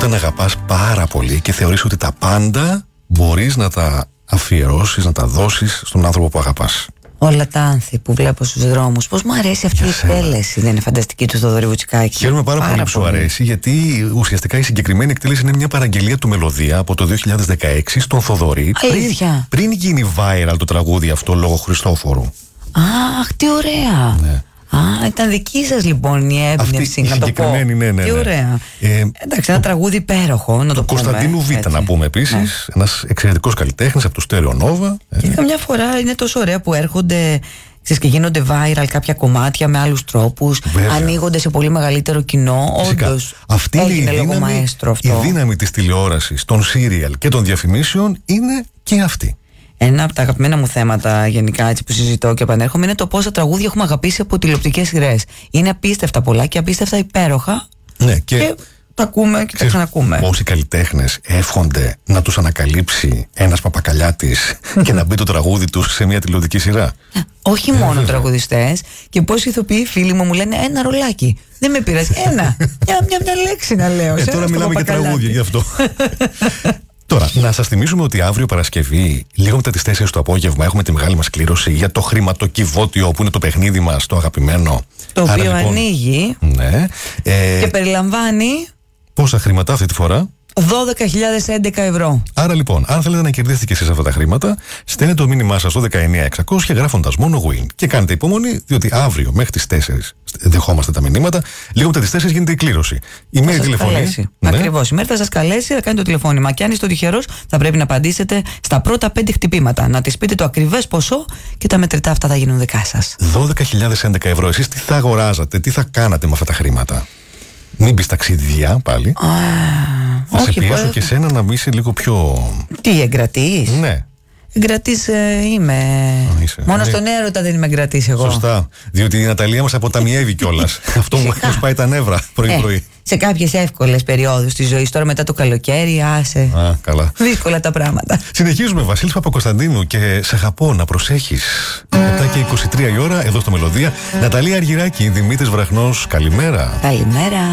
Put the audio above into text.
όταν αγαπάς πάρα πολύ και θεωρείς ότι τα πάντα μπορείς να τα αφιερώσεις, να τα δώσεις στον άνθρωπο που αγαπάς. Όλα τα άνθη που βλέπω στους δρόμους. Πώς μου αρέσει αυτή η εκτέλεση. Δεν είναι φανταστική του Θοδωρή Βουτσικάκη? Χαίρομαι πάρα πολύ που σου αρέσει, γιατί ουσιαστικά η συγκεκριμένη εκτέλεση είναι μια παραγγελία του Μελωδία από το 2016 στον Θοδωρή. Πριν γίνει viral το τραγούδι αυτό λόγω Χριστόφορου. Αχ, τι ωραία. Ναι. Α, ήταν δική σας λοιπόν η έμπνευση, να το πω. Ναι. Τι ωραία. Εντάξει, ένα τραγούδι υπέροχο, να το πούμε. Κωνσταντίνου Β, να πούμε επίσης. Ένας εξαιρετικός καλλιτέχνης από το Στέρεο Νόβα. Και καμιά φορά είναι τόσο ωραία που έρχονται και γίνονται viral κάποια κομμάτια με άλλους τρόπους. Ανοίγονται σε πολύ μεγαλύτερο κοινό. Όντως, αυτή έγινε είναι λόγω μαέστρο αυτό. Η δύναμη της τηλεόρασης, των serial και των διαφημίσεων είναι και αυτή. Ένα από τα αγαπημένα μου θέματα γενικά έτσι που συζητώ και επανέρχομαι είναι το πόσα τραγούδια έχουμε αγαπήσει από τηλεοπτικές σειρές. Είναι απίστευτα πολλά και απίστευτα υπέροχα. Ναι, και τα ακούμε και τα ξανακούμε. Όσοι καλλιτέχνες εύχονται να τους ανακαλύψει ένας Παπακαλιάτης και να μπει το τραγούδι τους σε μια τηλεοπτική σειρά. Όχι μόνο τραγουδιστές, και πόσοι ηθοποιοί φίλοι μου λένε ένα ρολάκι. Δεν με πειράζει. Μια λέξη να λέω. Τώρα μιλάμε για τραγούδια γι' αυτό. Τώρα, να σας θυμίσουμε ότι αύριο Παρασκευή, λίγο μετά τις 4 το απόγευμα, έχουμε τη μεγάλη μας κλήρωση για το χρηματοκιβώτιο που είναι το παιχνίδι μας, το αγαπημένο. Το οποίο ανοίγει. Ναι. Και περιλαμβάνει. Πόσα χρήματα αυτή τη φορά? 12.011 ευρώ. Άρα λοιπόν, αν θέλετε να κερδίσετε και εσείς αυτά τα χρήματα, στέλνετε το μήνυμά σας στο 19600 γράφοντας μόνο win. Και κάνετε υπομονή, διότι αύριο μέχρι τις 4 δεχόμαστε τα μηνύματα. Λίγο μετά τις 4 γίνεται η κλήρωση. Η μέρη τηλεφωνεί. Ακριβώς. Η μέρη θα σας καλέσει, θα κάνει το τηλεφώνημα. Και αν είστε τυχερός, θα πρέπει να απαντήσετε στα πρώτα 5 χτυπήματα. Να της πείτε το ακριβές ποσό και τα μετρητά αυτά θα γίνουν δικά σας. 12.011 ευρώ. Εσείς τι θα αγοράζατε, τι θα κάνατε με αυτά τα χρήματα? Μην πεις ταξίδια πάλι. Θα σε πιέσω και σένα να είσαι λίγο πιο. Τι, εγκρατής? Ναι. Εγκρατής είμαι. Μόνο στον έρωτα δεν είμαι εγκρατής εγώ. Σωστά. Διότι η Ναταλία μας αποταμιεύει κιόλας. Αυτό μου σπάει τα νεύρα πρωί-πρωί. Σε κάποιες εύκολες περιόδους της ζωής, τώρα μετά το καλοκαίρι, άσε. Καλά. Δύσκολα τα πράγματα. Συνεχίζουμε, Βασίλης Παπακοσταντίνου, και σε αγαπώ, να προσέχεις. 7 και 23 η ώρα, εδώ στο Μελωδία. Ναταλία Αργυράκη, Δημήτρης Βραχνός, καλημέρα. Καλημέρα.